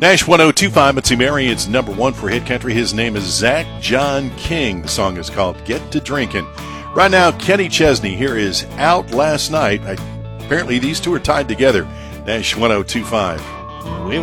Nash 1025, Mitzi Marion's number one for Hit Country. His name is Zach John King. The song is called Get to Drinking. Right now, Kenny Chesney here is Out Last Night. Apparently, these two are tied together. Nash 1025.